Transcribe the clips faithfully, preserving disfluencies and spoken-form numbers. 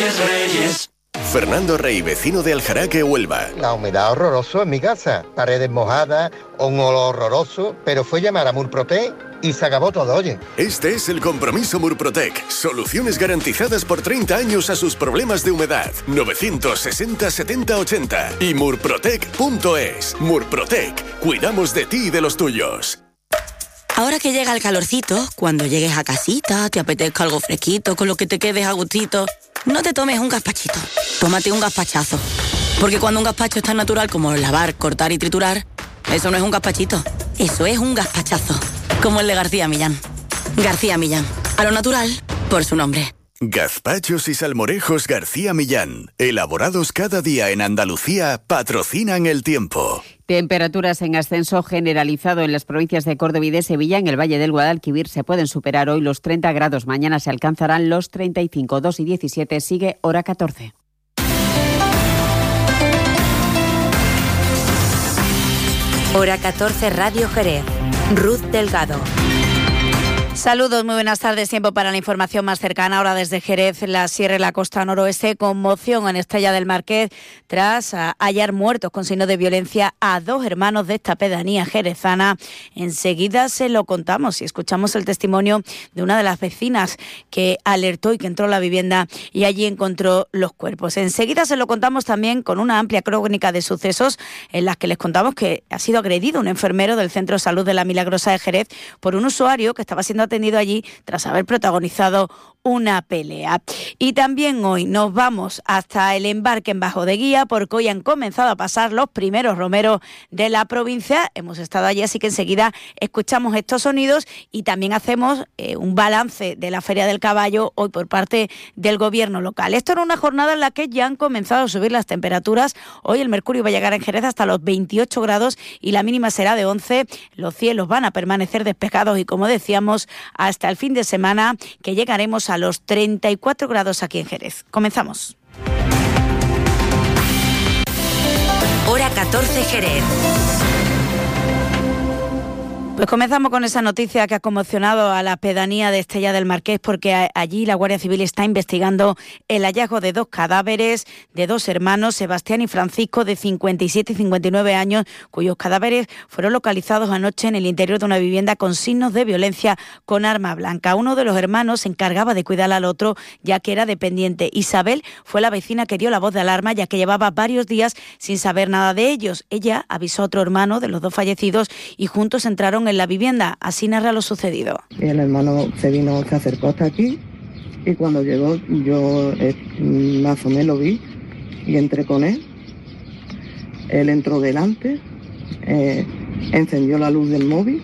Reyes, Reyes. Fernando Rey, vecino de Aljaraque, Huelva. La humedad horroroso en mi casa, paredes mojadas, un olor horroroso, pero fue llamar a Murprotec y se acabó todo, oye. Este es el compromiso Murprotec. Soluciones garantizadas por treinta años a sus problemas de humedad. novecientos sesenta setenta ochenta y murprotec punto es. Murprotec. Cuidamos de ti y de los tuyos. Ahora que llega el calorcito, cuando llegues a casita, te apetezca algo fresquito, con lo que te quedes a gustito, no te tomes un gazpachito, tómate un gazpachazo. Porque cuando un gazpacho es tan natural como lavar, cortar y triturar, eso no es un gazpachito, eso es un gazpachazo. Como el de García Millán. García Millán, a lo natural, por su nombre. Gazpachos y salmorejos García Millán, elaborados cada día en Andalucía, patrocinan el tiempo. Temperaturas en ascenso generalizado en las provincias de Córdoba y de Sevilla. En el Valle del Guadalquivir se pueden superar hoy los treinta grados. Mañana se alcanzarán los treinta y cinco. dos y diecisiete, sigue hora catorce. Hora catorce, Radio Jerez. Ruth Delgado. Saludos, muy buenas tardes. Tiempo para la información más cercana. Ahora desde Jerez, la Sierra y la Costa Noroeste. Conmoción en Estella del Marqués tras hallar muertos con signos de violencia a dos hermanos de esta pedanía jerezana. Enseguida se lo contamos y escuchamos el testimonio de una de las vecinas que alertó y que entró a la vivienda y allí encontró los cuerpos. Enseguida se lo contamos también con una amplia crónica de sucesos en las que les contamos que ha sido agredido un enfermero del Centro de Salud de la Milagrosa de Jerez por un usuario que estaba siendo atendido allí tras haber protagonizado una pelea. Y también hoy nos vamos hasta el embarque en Bajo de Guía porque hoy han comenzado a pasar los primeros romeros de la provincia. Hemos estado allí, así que enseguida escuchamos estos sonidos y también hacemos eh, un balance de la Feria del Caballo hoy por parte del gobierno local. Esto era una jornada en la que ya han comenzado a subir las temperaturas. Hoy el mercurio va a llegar en Jerez hasta los veintiocho grados y la mínima será de once. Los cielos van a permanecer despejados y, como decíamos, hasta el fin de semana que llegaremos a los treinta y cuatro grados aquí en Jerez. Comenzamos. Hora catorce, Jerez. Pues comenzamos con esa noticia que ha conmocionado a la pedanía de Estella del Marqués porque allí la Guardia Civil está investigando el hallazgo de dos cadáveres de dos hermanos, Sebastián y Francisco, de cincuenta y siete y cincuenta y nueve años, cuyos cadáveres fueron localizados anoche en el interior de una vivienda con signos de violencia con arma blanca. Uno de los hermanos se encargaba de cuidar al otro, ya que era dependiente. Isabel fue la vecina que dio la voz de alarma, ya que llevaba varios días sin saber nada de ellos. Ella avisó a otro hermano de los dos fallecidos y juntos entraron en la vivienda. Así narra lo sucedido. El hermano se vino, se acercó hasta aquí y cuando llegó yo eh, me asomé, lo vi y entré con él. Él entró delante, eh, encendió la luz del móvil.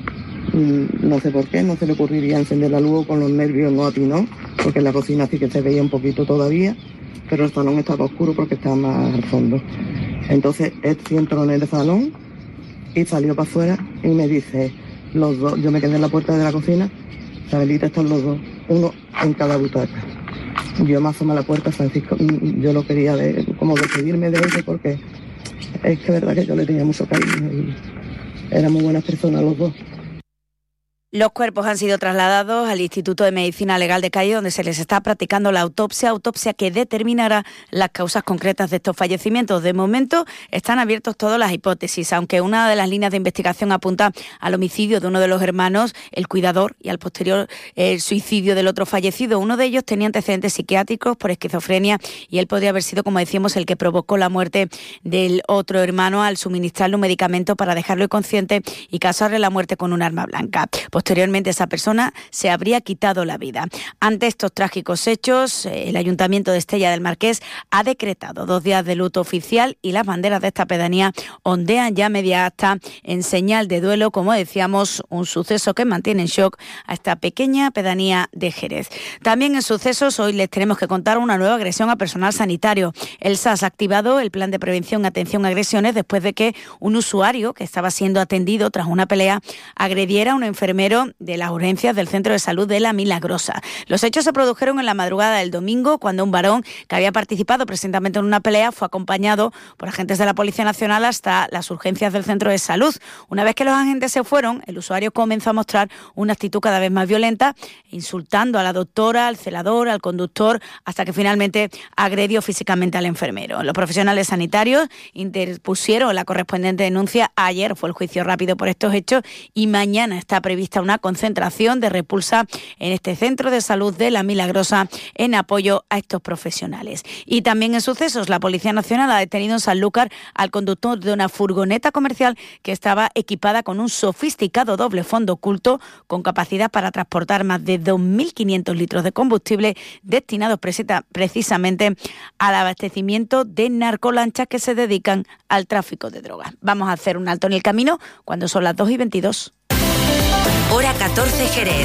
No sé por qué, no se le ocurriría encender la luz, con los nervios no atinó, porque en la cocina sí que se veía un poquito todavía, pero el salón estaba oscuro porque estaba más al fondo. Entonces él sí entró en el salón y salió para afuera y me dice, los dos, yo me quedé en la puerta de la cocina, Isabelita, están los dos, uno en cada butaca. Yo me asomé a la puerta, Francisco, yo lo quería de, como despedirme de ellos porque es que es verdad que yo le tenía mucho cariño y eran muy buenas personas los dos. Los cuerpos han sido trasladados al Instituto de Medicina Legal de Cádiz, donde se les está practicando la autopsia, autopsia que determinará las causas concretas de estos fallecimientos. De momento están abiertos todas las hipótesis, aunque una de las líneas de investigación apunta al homicidio de uno de los hermanos, el cuidador, y al posterior el suicidio del otro fallecido. Uno de ellos tenía antecedentes psiquiátricos por esquizofrenia y él podría haber sido, como decíamos, el que provocó la muerte del otro hermano al suministrarle un medicamento para dejarlo inconsciente y causarle la muerte con un arma blanca. Posteriormente, esa persona se habría quitado la vida. Ante estos trágicos hechos, el Ayuntamiento de Estella del Marqués ha decretado dos días de luto oficial y las banderas de esta pedanía ondean ya media asta en señal de duelo, como decíamos, un suceso que mantiene en shock a esta pequeña pedanía de Jerez. También en sucesos, hoy les tenemos que contar una nueva agresión a personal sanitario. El S A S ha activado el plan de prevención y atención a agresiones después de que un usuario que estaba siendo atendido tras una pelea agrediera a un enfermero enfermero de las urgencias del Centro de Salud de La Milagrosa. Los hechos se produjeron en la madrugada del domingo, cuando un varón que había participado presuntamente en una pelea fue acompañado por agentes de la Policía Nacional hasta las urgencias del Centro de Salud. Una vez que los agentes se fueron, el usuario comenzó a mostrar una actitud cada vez más violenta, insultando a la doctora, al celador, al conductor, hasta que finalmente agredió físicamente al enfermero. Los profesionales sanitarios interpusieron la correspondiente denuncia. Ayer fue el juicio rápido por estos hechos y mañana está prevista una concentración de repulsa en este Centro de Salud de La Milagrosa en apoyo a estos profesionales. Y también en sucesos, la Policía Nacional ha detenido en Sanlúcar al conductor de una furgoneta comercial que estaba equipada con un sofisticado doble fondo oculto con capacidad para transportar más de dos mil quinientos litros de combustible destinados precisamente al abastecimiento de narcolanchas que se dedican al tráfico de drogas. Vamos a hacer un alto en el camino cuando son las dos y veintidós. Hora catorce, Jerez.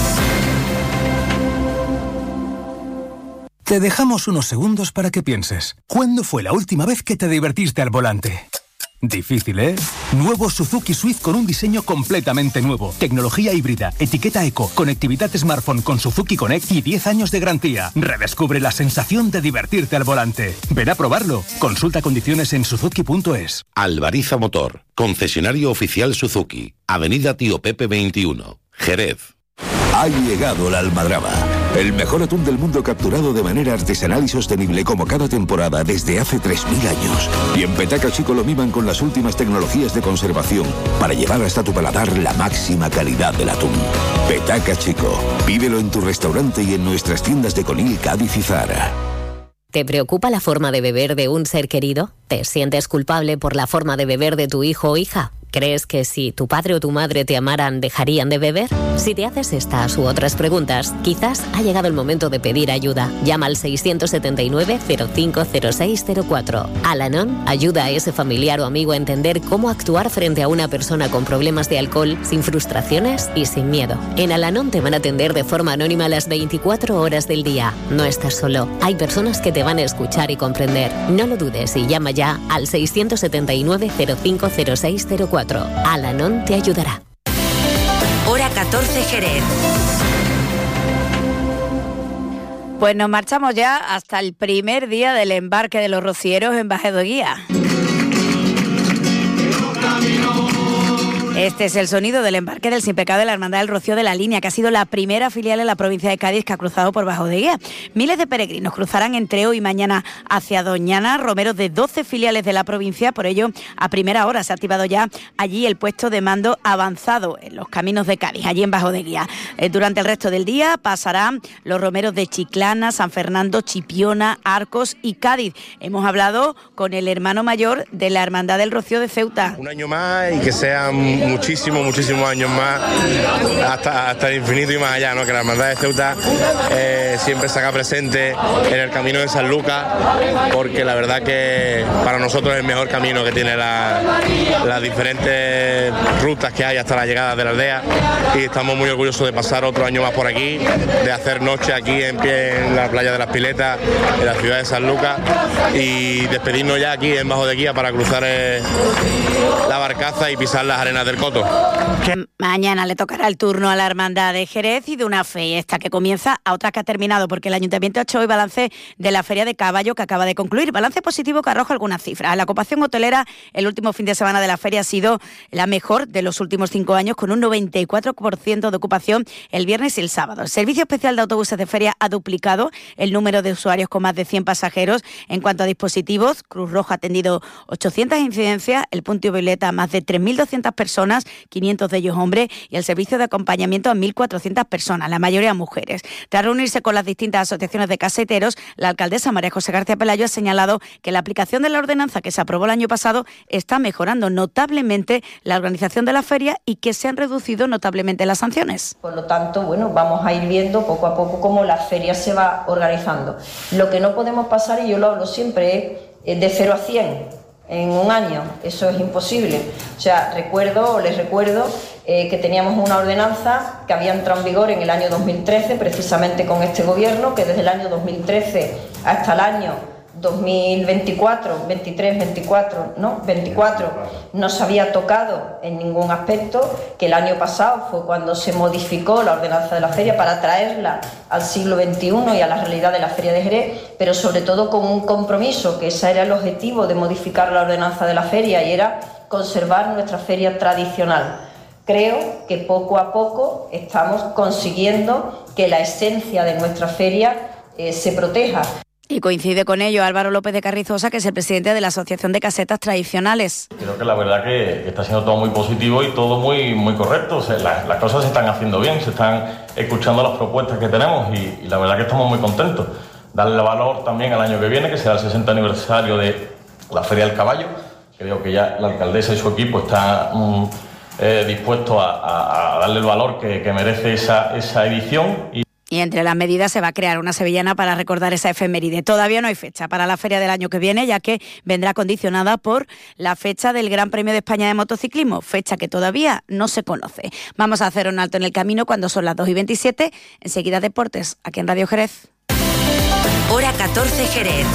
Te dejamos unos segundos para que pienses. ¿Cuándo fue la última vez que te divertiste al volante? Difícil, ¿eh? Nuevo Suzuki Swift con un diseño completamente nuevo. Tecnología híbrida, etiqueta eco, conectividad smartphone con Suzuki Connect y diez años de garantía. Redescubre la sensación de divertirte al volante. Ven a probarlo. Consulta condiciones en suzuki punto es. Albariza Motor, concesionario oficial Suzuki. Avenida Tío Pepe veintiuno, Jerez. Ha llegado la almadraba, el mejor atún del mundo capturado de manera artesanal y sostenible como cada temporada desde hace tres mil años. Y en Petaca Chico lo miman con las últimas tecnologías de conservación para llevar hasta tu paladar la máxima calidad del atún. Petaca Chico, pídelo en tu restaurante y en nuestras tiendas de Conil, Cádiz y Zara. ¿Te preocupa la forma de beber de un ser querido? ¿Te sientes culpable por la forma de beber de tu hijo o hija? ¿Crees que si tu padre o tu madre te amaran, dejarían de beber? Si te haces estas u otras preguntas, quizás ha llegado el momento de pedir ayuda. Llama al seiscientos setenta y nueve, cero cinco cero seis cero cuatro. Al-Anon ayuda a ese familiar o amigo a entender cómo actuar frente a una persona con problemas de alcohol, sin frustraciones y sin miedo. En Al-Anon te van a atender de forma anónima las veinticuatro horas del día. No estás solo. Hay personas que te van a escuchar y comprender. No lo dudes y llama ya al seiscientos setenta y nueve, cero cinco cero seis cero cuatro. Al-Anon te ayudará. Hora catorce, Jerez. Pues nos marchamos ya hasta el primer día del embarque de los rocieros en Bajo de Guía. Este es el sonido del embarque del Sin Pecado de la Hermandad del Rocío de la Línea, que ha sido la primera filial en la provincia de Cádiz que ha cruzado por Bajo de Guía. Miles de peregrinos cruzarán entre hoy y mañana hacia Doñana, romeros de doce filiales de la provincia. Por ello, a primera hora se ha activado ya allí el puesto de mando avanzado en los caminos de Cádiz, allí en Bajo de Guía. Eh, durante el resto del día pasarán los romeros de Chiclana, San Fernando, Chipiona, Arcos y Cádiz. Hemos hablado con el hermano mayor de la Hermandad del Rocío de Ceuta. Un año más y que sean muchísimos, muchísimos años más, hasta, hasta el infinito y más allá, ¿no? Que la Hermandad de Ceuta eh, siempre se haga presente en el camino de San Lucas, porque la verdad que para nosotros es el mejor camino que tiene la, las diferentes rutas que hay hasta la llegada de la aldea, y estamos muy orgullosos de pasar otro año más por aquí, de hacer noche aquí en pie en la playa de las Piletas, en la ciudad de San Lucas, y despedirnos ya aquí en Bajo de Guía para cruzar eh, la barcaza y pisar las arenas del Coto. Mañana le tocará el turno a la Hermandad de Jerez y de una fiesta que comienza a otra que ha terminado, porque el Ayuntamiento ha hecho hoy balance de la Feria de Caballo que acaba de concluir. Balance positivo que arroja algunas cifras. La ocupación hotelera el último fin de semana de la feria ha sido la mejor de los últimos cinco años, con un noventa y cuatro por ciento de ocupación el viernes y el sábado. El Servicio Especial de Autobuses de Feria ha duplicado el número de usuarios con más de cien pasajeros. En cuanto a dispositivos, Cruz Roja ha atendido ochocientas incidencias, el Punto Violeta más de tres mil doscientas personas, quinientos de ellos hombres, y el servicio de acompañamiento a mil cuatrocientas personas, la mayoría mujeres. Tras reunirse con las distintas asociaciones de caseteros, la alcaldesa María José García Pelayo ha señalado que la aplicación de la ordenanza que se aprobó el año pasado está mejorando notablemente la organización de la feria y que se han reducido notablemente las sanciones. Por lo tanto, bueno, vamos a ir viendo poco a poco cómo la feria se va organizando. Lo que no podemos pasar, y yo lo hablo siempre, es de cero a cien. En un año, eso es imposible. O sea, recuerdo, les recuerdo eh, que teníamos una ordenanza que había entrado en vigor en el año dos mil trece, precisamente con este gobierno, que desde el año dos mil trece hasta el año dos mil veinticuatro, veintitrés, veinticuatro, ¿no? veinticuatro no se había tocado en ningún aspecto, que el año pasado fue cuando se modificó la ordenanza de la feria para traerla al siglo veintiuno y a la realidad de la Feria de Jerez, pero sobre todo con un compromiso, que ese era el objetivo de modificar la ordenanza de la feria, y era conservar nuestra feria tradicional. Creo que poco a poco estamos consiguiendo que la esencia de nuestra feria eh, se proteja. Y coincide con ello Álvaro López de Carrizosa, que es el presidente de la Asociación de Casetas Tradicionales. Creo que la verdad que está siendo todo muy positivo y todo muy, muy correcto. O sea, las, las cosas se están haciendo bien, se están escuchando las propuestas que tenemos y, y la verdad que estamos muy contentos. Darle valor también al año que viene, que será el sesenta aniversario de la Feria del Caballo. Creo que ya la alcaldesa y su equipo están mm, eh, dispuestos a, a, a darle el valor que, que merece esa, esa edición. Y Y entre las medidas se va a crear una sevillana para recordar esa efeméride. Todavía no hay fecha para la feria del año que viene, ya que vendrá condicionada por la fecha del Gran Premio de España de Motociclismo, fecha que todavía no se conoce. Vamos a hacer un alto en el camino cuando son las dos y veintisiete. Enseguida deportes, aquí en Radio Jerez. Hora catorce Jerez.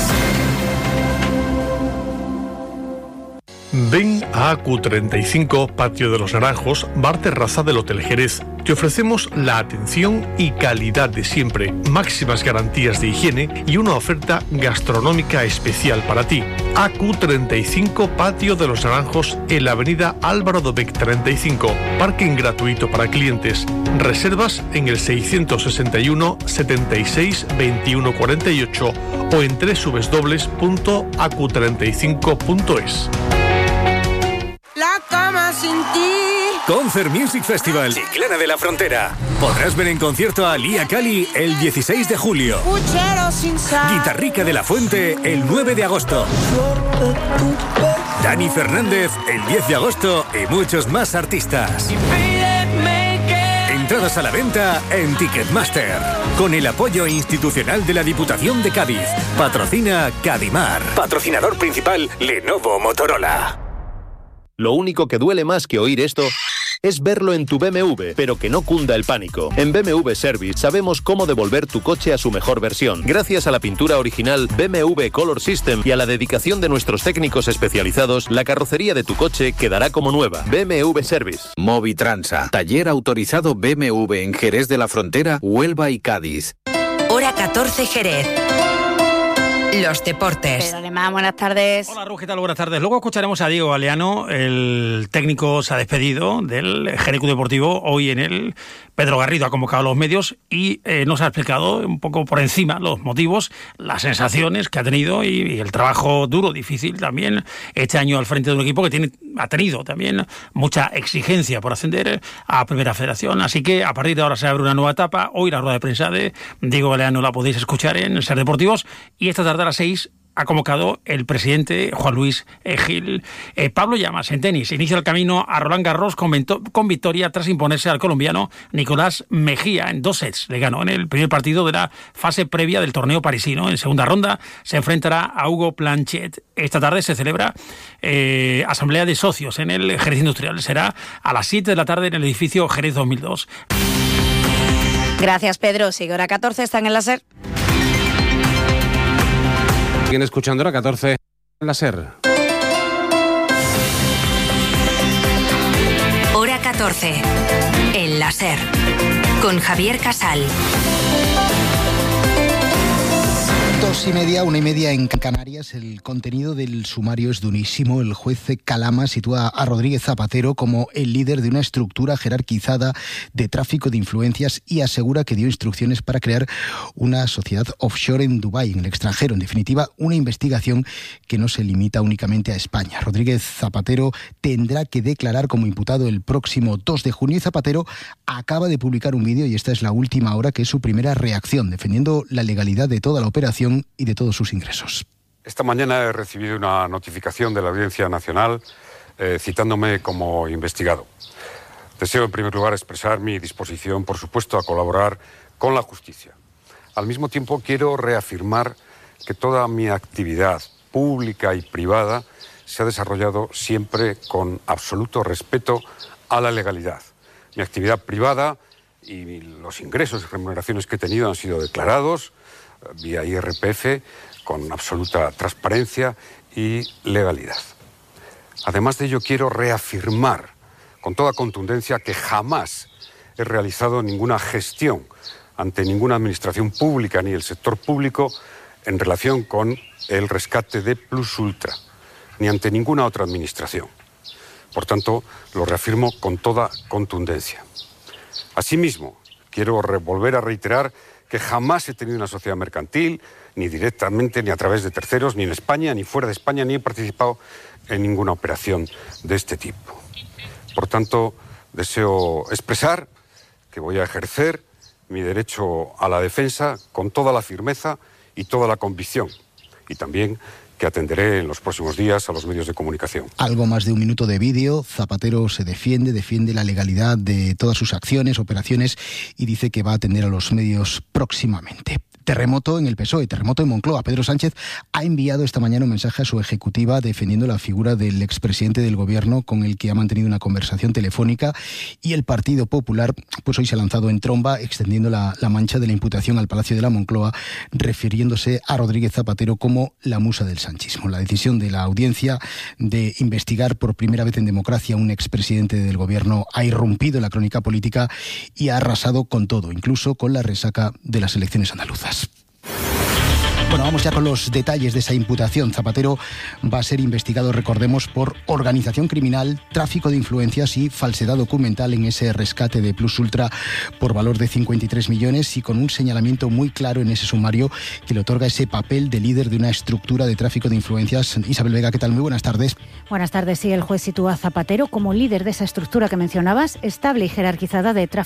Ven a A Q treinta y cinco, Patio de los Naranjos, bar terraza del Hotel Jerez. Te ofrecemos la atención y calidad de siempre, máximas garantías de higiene y una oferta gastronómica especial para ti. A Q treinta y cinco, Patio de los Naranjos, en la avenida Álvaro Dobech treinta y cinco. Parking gratuito para clientes. Reservas en el seiscientos sesenta y uno, setenta y seis, veintiuno cuarenta y ocho o en doble u doble u doble u punto a q treinta y cinco punto es. La cama sin ti. Concert Music Festival, Chiclana de la Frontera. Podrás ver en concierto a Lía Cali el dieciséis de julio. Puchero sin sal. Guitarrica de la Fuente el nueve de agosto. Dani Fernández el diez de agosto y muchos más artistas. Entradas a la venta en Ticketmaster. Con el apoyo institucional de la Diputación de Cádiz. Patrocina Cadimar. Patrocinador principal Lenovo Motorola. Lo único que duele más que oír esto es verlo en tu B M W, pero que no cunda el pánico. En B M W Service sabemos cómo devolver tu coche a su mejor versión. Gracias a la pintura original B M W Color System y a la dedicación de nuestros técnicos especializados, la carrocería de tu coche quedará como nueva. B M W Service. Movitransa, taller autorizado B M W en Jerez de la Frontera, Huelva y Cádiz. Hora catorce Jerez. Los deportes. Pedro Alemán, buenas tardes. Hola, Ruth, ¿qué tal? Buenas tardes. Luego escucharemos a Diego Galeano, el técnico se ha despedido del Jerez Deportivo. Hoy en el Pedro Garrido ha convocado a los medios y eh, nos ha explicado un poco por encima los motivos, las sensaciones que ha tenido y, y el trabajo duro, difícil también este año al frente de un equipo que tiene, ha tenido también mucha exigencia por ascender a Primera Federación. Así que a partir de ahora se abre una nueva etapa. Hoy la rueda de prensa de Diego Galeano la podéis escuchar en Ser Deportivos y esta tarde a las seis ha convocado el presidente Juan Luis eh, Gil. Eh, Pablo Llamas, en tenis, inicia el camino a Roland Garros con, con victoria tras imponerse al colombiano Nicolás Mejía en dos sets. Le ganó en el primer partido de la fase previa del torneo parisino. En segunda ronda se enfrentará a Hugo Planchet. Esta tarde se celebra eh, asamblea de socios en el Jerez Industrial. Será a las siete de la tarde en el edificio Jerez dos mil dos. Gracias, Pedro. Sigue hora catorce, están en la SER. Siguen escuchando Hora catorce en la SER. Hora catorce en la SER con Javier Casal. Dos y media, una y media en Canarias. El contenido del sumario es durísimo. El juez Calama sitúa a Rodríguez Zapatero como el líder de una estructura jerarquizada de tráfico de influencias y asegura que dio instrucciones para crear una sociedad offshore en Dubái, en el extranjero. En definitiva, una investigación que no se limita únicamente a España. Rodríguez Zapatero tendrá que declarar como imputado el próximo dos de junio y Zapatero acaba de publicar un vídeo y esta es la última hora, que es su primera reacción, defendiendo la legalidad de toda la operación y de todos sus ingresos. Esta mañana he recibido una notificación de la Audiencia Nacional eh, citándome como investigado. Deseo en primer lugar expresar mi disposición, por supuesto, a colaborar con la justicia. Al mismo tiempo quiero reafirmar que toda mi actividad pública y privada se ha desarrollado siempre con absoluto respeto a la legalidad. Mi actividad privada y los ingresos y remuneraciones que he tenido han sido declarados vía I R P F, con absoluta transparencia y legalidad. Además de ello, quiero reafirmar con toda contundencia que jamás he realizado ninguna gestión ante ninguna administración pública ni el sector público en relación con el rescate de Plus Ultra, ni ante ninguna otra administración. Por tanto, lo reafirmo con toda contundencia. Asimismo, quiero volver a reiterar que jamás he tenido una sociedad mercantil, ni directamente, ni a través de terceros, ni en España, ni fuera de España, ni he participado en ninguna operación de este tipo. Por tanto, deseo expresar que voy a ejercer mi derecho a la defensa con toda la firmeza y toda la convicción, y también que atenderé en los próximos días a los medios de comunicación. Algo más de un minuto de vídeo. Zapatero se defiende, defiende la legalidad de todas sus acciones, operaciones, y dice que va a atender a los medios próximamente. Terremoto en el P S O E, terremoto en Moncloa. Pedro Sánchez ha enviado esta mañana un mensaje a su ejecutiva defendiendo la figura del expresidente del gobierno con el que ha mantenido una conversación telefónica, y el Partido Popular pues hoy se ha lanzado en tromba extendiendo la, la mancha de la imputación al Palacio de la Moncloa, refiriéndose a Rodríguez Zapatero como la musa del sanchismo. La decisión de la audiencia de investigar por primera vez en democracia a un expresidente del gobierno ha irrumpido en la crónica política y ha arrasado con todo, incluso con la resaca de las elecciones andaluzas. Bueno, vamos ya con los detalles de esa imputación. Zapatero va a ser investigado, recordemos, por organización criminal, tráfico de influencias y falsedad documental en ese rescate de Plus Ultra por valor de cincuenta y tres millones, y con un señalamiento muy claro en ese sumario que le otorga ese papel de líder de una estructura de tráfico de influencias. Isabel Vega, ¿qué tal? Muy buenas tardes. Buenas tardes. Sí, el juez sitúa a Zapatero como líder de esa estructura que mencionabas, estable y jerarquizada de tráfico